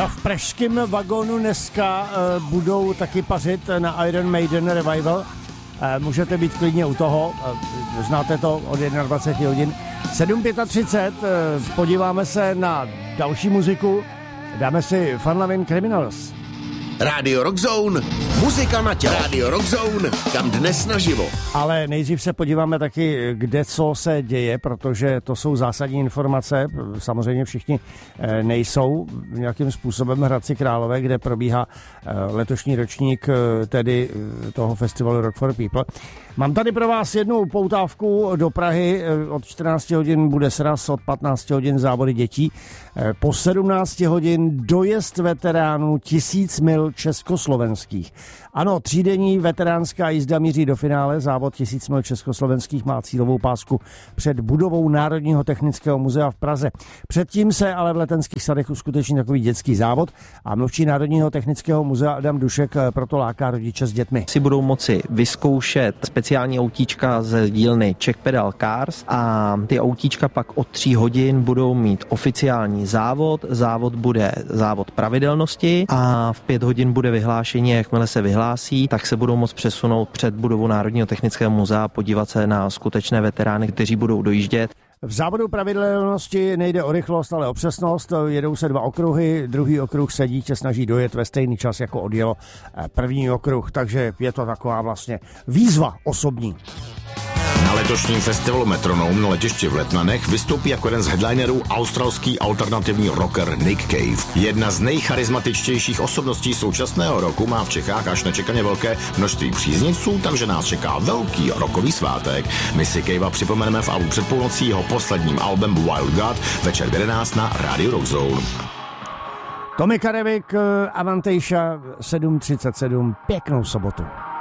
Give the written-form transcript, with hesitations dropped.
V pražském vagónu dneska budou taky pařit na Iron Maiden Revival. Můžete být klidně u toho, znáte to od 21 hodin. 7:35, podíváme se na další muziku, dáme si Fun Lovin' Criminals. Rádio Rockzone, muzika na tělo. Rádio Rockzone, tam dnes naživo. Ale nejdřív se podíváme taky, kde co se děje, protože to jsou zásadní informace. Samozřejmě všichni nejsou nějakým způsobem Hradci Králové, kde probíhá letošní ročník tedy toho festivalu Rock for People. Mám tady pro vás jednu poutávku do Prahy. Od 14 hodin bude sraz, od 15 hodin závody dětí. Po 17 hodin dojezd veteránů 1000 mil československých. Ano, třídenní veteránská jízda míří do finále. Závod 1000 mil československých má cílovou pásku před budovou Národního technického muzea v Praze. Předtím se ale v Letenských sadech uskuteční takový dětský závod a mluvčí Národního technického muzea Adam Dušek proto láká rodiče s dětmi. Si budou moci vyzkoušet speciální autíčka ze dílny Czech Pedal Cars a ty autíčka pak od 3 hodin budou mít oficiální závod. Závod bude závod pravidelnosti a v 5 hodin bude vyhlášení, jakmile se vyhlásí, tak se budou moct přesunout před budovou Národního technického muzea, podívat se na skutečné veterány, kteří budou dojíždět. V závodu pravidelnosti nejde o rychlost, ale o přesnost. Jedou se 2 okruhy, druhý okruh se dítě snaží dojet ve stejný čas, jako odjelo první okruh, takže je to taková vlastně výzva osobní. Na letošním festivalu Metronom na letišti v Letnanech vystoupí jako jeden z headlinerů australský alternativní rocker Nick Cave. Jedna z nejcharizmatičtějších osobností současného roku má v Čechách až nečekaně velké množství příznivců, takže nás čeká velký rockový svátek. My si Cavea připomeneme v albu před půlnocí jeho posledním albem Wild God večer v 11 na Radio Rockzone. Tommy Karevik, Avantejša 7:37, pěknou sobotu.